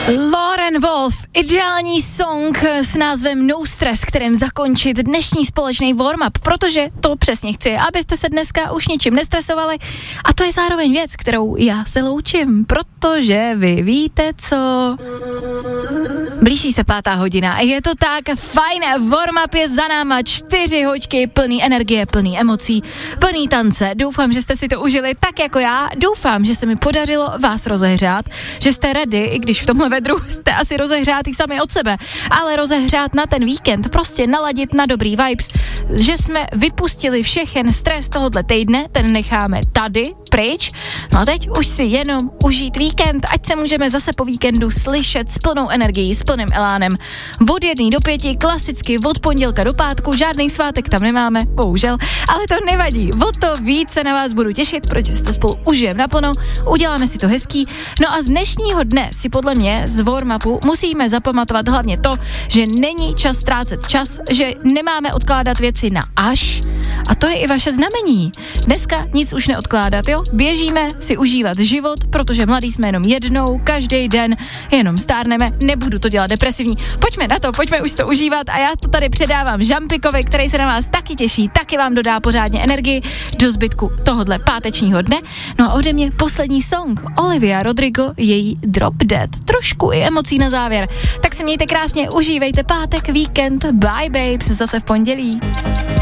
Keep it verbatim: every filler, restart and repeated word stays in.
Lauren Wolf, ideální song s názvem No Stress, kterým zakončit dnešní společný warm-up, protože to přesně chci, abyste se dneska už ničím nestresovali a to je zároveň věc, kterou já se loučím, protože vy víte co. Blíží se pátá hodina a je to tak, fajn, warm-up je za náma, čtyři hoďky plný energie, plný emocí, plný tance, doufám, že jste si to užili tak jako já, doufám, že se mi podařilo vás rozehřát, že jste ready, i když v tomhle vedru jste asi rozehřátý sami od sebe, ale rozehřát na ten víkend, prostě naladit na dobrý vibes, že jsme vypustili všechen stres tohohle týdne, ten necháme tady, pryč, no a teď už si jenom užít víkend, ať se můžeme zase po víkendu slyšet s plnou energií, s plným elánem. Od jedné do pěti, klasicky od pondělka do pátku, žádný svátek tam nemáme, bohužel, ale to nevadí, o to víc se na vás budu těšit, protože si to spolu užijeme naplno, uděláme si to hezký, no a z dnešního dne si podle mě z warm-upu musíme zapamatovat hlavně to, že není čas ztrácet čas, že nemáme odkládat věci na až, a to je i vaše znamení. Dneska nic už neodkládat, jo? Běžíme si užívat život, protože mladí jsme jenom jednou, každý den, jenom stárneme, nebudu to dělat depresivní. Pojďme na to, pojďme už to užívat a já to tady předávám Žampikovi, který se na vás taky těší, taky vám dodá pořádně energii do zbytku tohodle pátečního dne. No a ode mě poslední song, Olivia Rodrigo, její Drop Dead. Trošku i emocí na závěr. Tak se mějte krásně, užívejte pátek, víkend, bye babes, zase v pondělí.